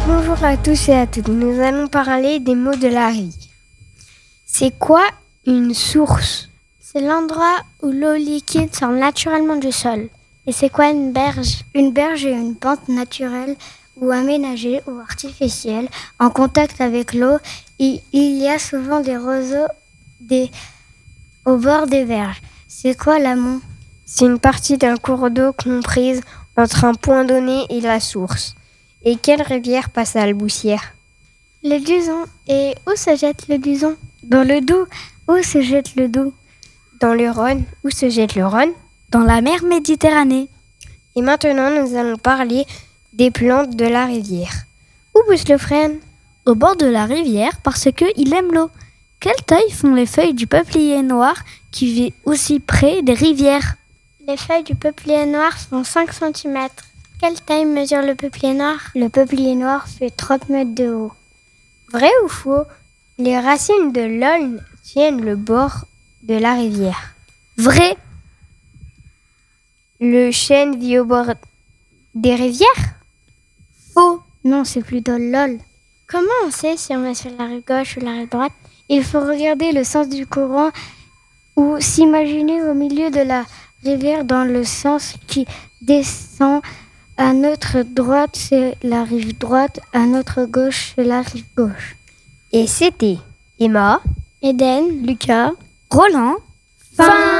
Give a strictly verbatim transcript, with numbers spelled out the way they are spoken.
Bonjour à tous et à toutes, nous allons parler des mots de la rivière. C'est quoi une source? C'est l'endroit où l'eau liquide sort naturellement du sol. Et c'est quoi une berge? Une berge est une pente naturelle ou aménagée ou artificielle en contact avec l'eau. Et il y a souvent des roseaux des... au bord des berges. C'est quoi l'amont? C'est une partie d'un cours d'eau comprise entre un point donné et la source. Et quelle rivière passe à Alboussière? Le Duzon. Et où se jette le Duzon? Dans le Doubs. Où se jette le Doubs? Dans le Rhône. Où se jette le Rhône? Dans la mer Méditerranée. Et maintenant, nous allons parler des plantes de la rivière. Où pousse le frêne? Au bord de la rivière parce qu'il aime l'eau. Quelle taille font les feuilles du peuplier noir qui vit aussi près des rivières? Les feuilles du peuplier noir font cinq centimètres. Quelle taille mesure le peuplier noir? Le peuplier noir fait trente mètres de haut. Vrai ou faux? Les racines de l'aulne tiennent le bord de la rivière. Vrai. Le chêne vit au bord des rivières? Faux. Non, c'est plutôt l'Aulne. Comment on sait si on va sur la rive gauche ou la rive droite? Il faut regarder le sens du courant ou s'imaginer au milieu de la rivière dans le sens qui descend. À notre droite, c'est la rive droite. À notre gauche, c'est la rive gauche. Et c'était Emma, Eden, Lucas, Roland. Fin.